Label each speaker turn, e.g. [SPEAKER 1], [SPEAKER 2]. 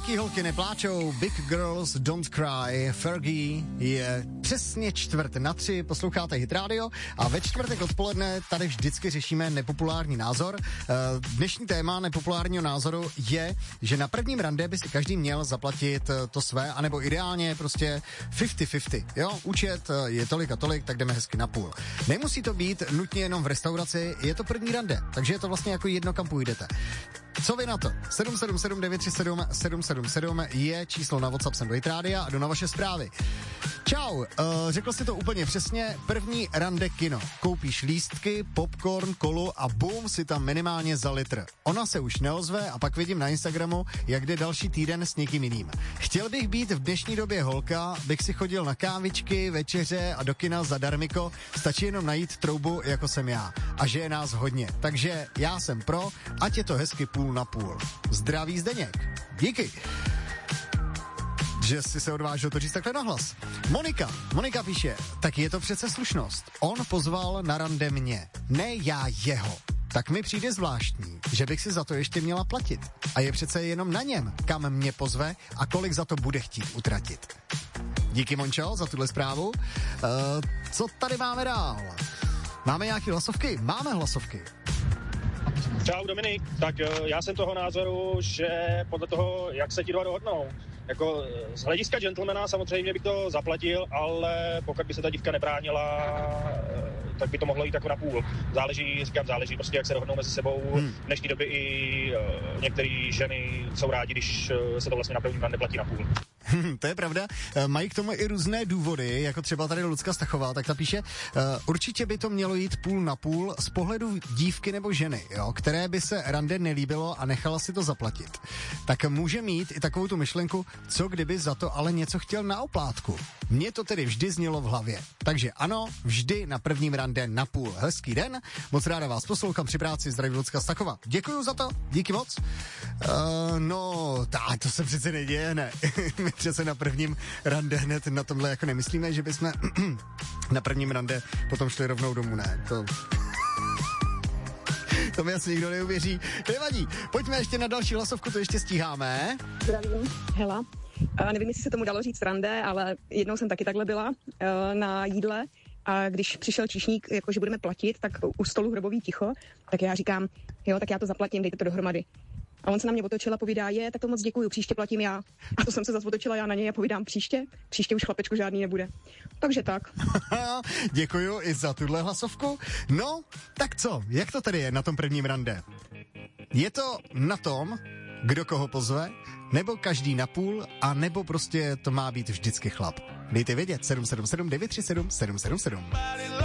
[SPEAKER 1] Velký holky nepláčou, Big Girls Don't Cry, Fergie je přesně 2:45, posloucháte Hit Radio a ve čtvrtek odpoledne tady vždycky řešíme nepopulární názor. Dnešní téma nepopulárního názoru je, že na prvním rande by si každý měl zaplatit to své, anebo ideálně prostě 50-50, jo? Účet je tolik a tolik, tak jdeme hezky na půl. Nemusí to být nutně jenom v restauraci, je to první rande, takže je to vlastně jako jedno, kam půjdete. Co vy na to? 777 937 777 je číslo na WhatsApp sem do Hit Rádia a jdu na vaše zprávy. Čau, řekl si to úplně přesně, první rande kino. Koupíš lístky, popcorn, kolu a bum, si tam minimálně za litr. Ona se už neozve a pak vidím na Instagramu, jak jde další týden s někým jiným. Chtěl bych být v dnešní době holka, bych si chodil na kávičky, večeře a do kina zadarmiko, stačí jenom najít troubu, jako jsem já. A že je nás hodně, takže já jsem pro, ať je to hezky půl na půl. Zdraví Zdeněk. Díky. Že jsi se odvážil to říct takhle nahlas. Monika píše, tak je to přece slušnost. On pozval na rande mě, ne já jeho. Tak mi přijde zvláštní, že bych si za to ještě měla platit. A je přece jenom na něm, kam mě pozve a kolik za to bude chtít utratit. Díky, Mončo, za tuhle zprávu. Co tady máme dál? Máme nějaké hlasovky? Máme hlasovky.
[SPEAKER 2] Čau Dominik, tak já jsem toho názoru, že podle toho, jak se ti dva dohodnou, jako z hlediska gentlemana samozřejmě bych to zaplatil, ale pokud by se ta dívka nebránila, tak by to mohlo jít jako na půl. Záleží prostě, jak se dohodnou mezi sebou. V dnešní době i některé ženy jsou rádi, když se to vlastně na první neplatí na půl.
[SPEAKER 1] To je pravda. Mají k tomu i různé důvody, jako třeba tady Lucka Stachová, tak ta píše, určitě by to mělo jít půl na půl z pohledu dívky nebo ženy, jo, které by se rande nelíbilo a nechala si to zaplatit. Tak může mít i takovou tu myšlenku, co kdyby za to ale něco chtěl na oplátku. Mně to tedy vždy znělo v hlavě. Takže ano, vždy na prvním rande na půl. Hezký den, moc ráda vás poslouchám při práci, zdraví Lucka Stachová. Děkuju za to, díky moc. To se přece neděje, ne. My přece na prvním rande hned na tomhle jako nemyslíme, že bychom na prvním rande potom šli rovnou domů, ne. To mi asi nikdo neuvěří. Nevadí, pojďme ještě na další hlasovku, to ještě stíháme.
[SPEAKER 3] Zdravím, Hela. Nevím, jestli se tomu dalo říct rande, ale jednou jsem taky takhle byla na jídle a když přišel číšník, jakože budeme platit, tak u stolu hrobový ticho, tak já říkám, jo, tak já to zaplatím, dejte to dohromady. A on se na mě otočil a povídá, tak to moc děkuju, příště platím já. A to jsem se zase otočila já na něj a povídám, příště už chlapečku žádný nebude. Takže tak.
[SPEAKER 1] Děkuju i za tuhle hlasovku. No, tak co, jak to tady je na tom prvním rande? Je to na tom, kdo koho pozve, nebo každý na půl, a nebo prostě to má být vždycky chlap? Dejte vědět, 777 937 777.